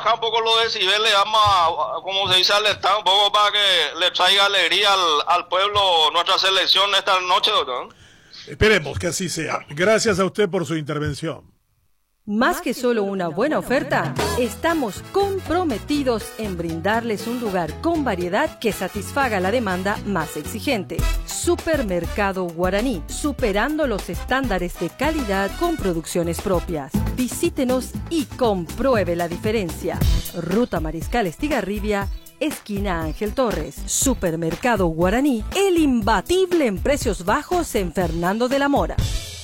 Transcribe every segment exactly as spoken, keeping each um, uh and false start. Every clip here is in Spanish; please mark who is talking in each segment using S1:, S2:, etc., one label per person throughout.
S1: bajar un poco los decibeles, vamos a, como se dice, alertar un poco para que le traiga alegría al, al pueblo nuestra selección esta noche, doctor.
S2: Esperemos que así sea. Gracias a usted por su intervención.
S3: Más que solo una buena oferta, estamos comprometidos en brindarles un lugar con variedad que satisfaga la demanda más exigente. Supermercado Guaraní, superando los estándares de calidad con producciones propias. Visítenos y compruebe la diferencia. Ruta Mariscal Estigarribia, esquina Ángel Torres. Supermercado Guaraní, el imbatible en precios bajos en Fernando de la Mora.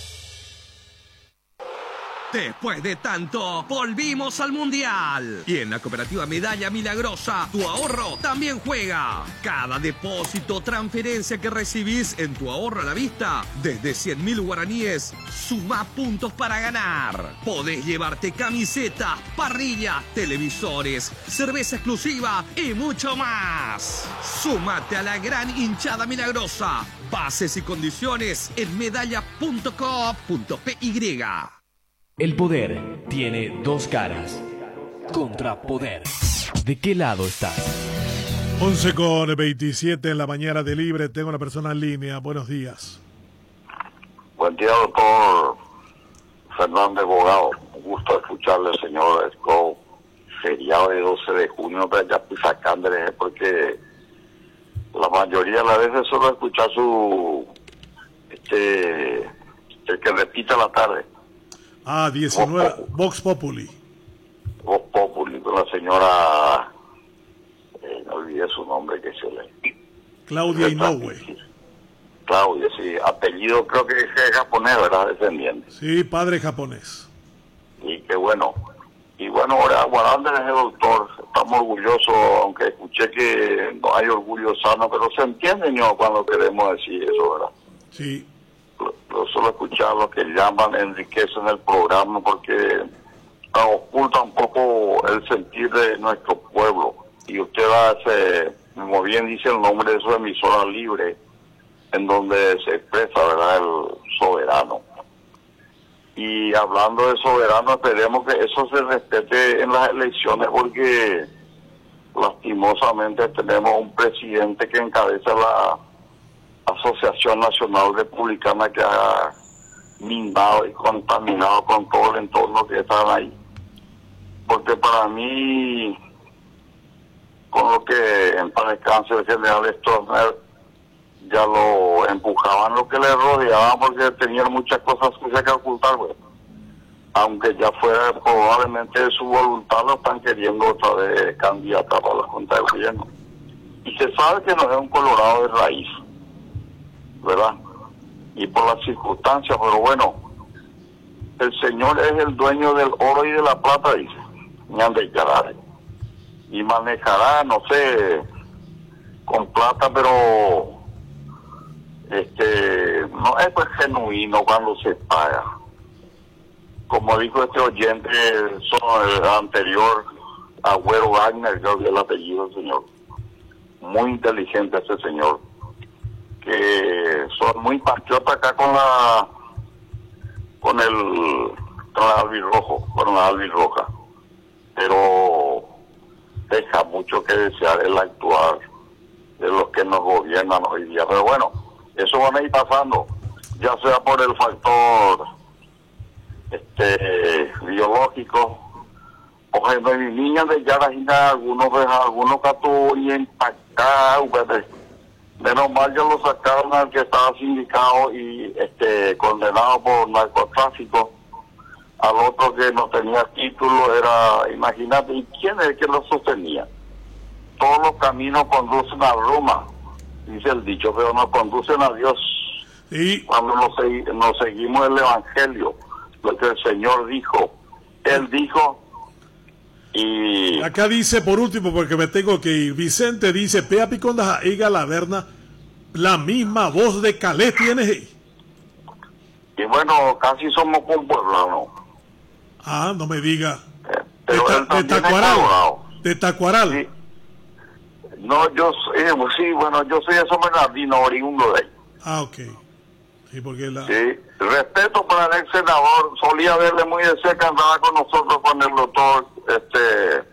S4: Después de tanto, volvimos al Mundial. Y en la cooperativa Medalla Milagrosa, tu ahorro también juega. Cada depósito, transferencia que recibís en tu ahorro a la vista, desde cien mil guaraníes, suma puntos para ganar. Podés llevarte camisetas, parrillas, televisores, cerveza exclusiva y mucho más. Súmate a la gran hinchada milagrosa. Bases y condiciones en medalla punto com punto p y.
S5: El poder tiene dos caras. Contrapoder. ¿De qué lado estás?
S2: once con veintisiete en la mañana de Libre. Tengo una persona en línea. Buenos días.
S6: Buen día, doctor Fernández Bogado. Un gusto escucharle, señor Esco. Feriado de doce de junio, pero ya estoy sacándole, porque la mayoría de las veces solo escuchar su... este el que repita la tarde.
S2: Ah, diecinueve, Vox Populi.
S6: Vox Populi, con la señora, eh, no olvidé su nombre, que se le...
S2: Claudia Inoue.
S6: Claudia, sí, apellido creo que es japonés, ¿verdad? Descendiente.
S2: Sí, padre japonés.
S6: Y qué bueno. Y bueno, ahora Guaranda es el doctor, estamos orgullosos, aunque escuché que no hay orgullo sano, pero se entiende, ¿no?, cuando queremos decir eso, ¿verdad?
S2: Sí.
S6: Yo solo escuchar lo que llaman enriquecen el programa, porque oculta un poco el sentir de nuestro pueblo. Y usted hace, como bien dice el nombre de su emisora libre, en donde se expresa, ¿verdad?, el soberano. Y hablando de soberano, esperemos que eso se respete en las elecciones, porque lastimosamente tenemos un presidente que encabeza la Asociación Nacional Republicana, que ha minado y contaminado con todo el entorno que están ahí. Porque para mí, con lo que en paz descanse el general Stroessner, ya lo empujaban lo que le rodeaba, porque tenían muchas cosas que ocultar, güey. Aunque ya fuera probablemente de su voluntad, lo están queriendo otra vez candidata para la Junta de Gobierno. Y se sabe que no es un colorado de raíz, ¿verdad? Y por las circunstancias, pero bueno, el señor es el dueño del oro y de la plata, dice Ñande Yarare, y manejará, no sé, con plata, pero este no es pues genuino cuando se paga. Como dijo este oyente, son el anterior, Agüero Wagner, creo que es el apellido del señor, muy inteligente ese señor, que son muy patriotas acá con la con el con la albirrojo, con la albirroja, pero deja mucho que desear el actuar de los que nos gobiernan hoy día. Pero bueno, eso van a ir pasando, ya sea por el factor este biológico. Oye, no, mi niña de Yarajina, algunos de algunos gatos y empacados, menos mal ya lo sacaron al que estaba sindicado y este condenado por narcotráfico. Al otro que no tenía título era, imagínate, ¿y quién es el que lo sostenía? Todos los caminos conducen a Roma, dice el dicho, pero no conducen a Dios.
S2: Sí.
S6: Cuando nos, nos seguimos el Evangelio, lo que el Señor dijo, Él dijo. Y
S2: acá dice, por último, porque me tengo que ir, Vicente dice, Pea Piconda Iga la Verna, la misma voz de Calé tienes ahí.
S6: Y bueno, casi somos un pueblano.
S2: Ah, no me diga.
S6: Eh, pero
S2: de,
S6: él
S2: ta, de Tacuaral. De Tacuaral.
S6: Sí. No, yo soy, sí, bueno, yo soy de San Bernardino, oriundo de ahí.
S2: Ah, ok. Sí, porque la...
S6: Sí, respeto para el ex senador, solía verle muy de cerca, andaba con nosotros con el doctor este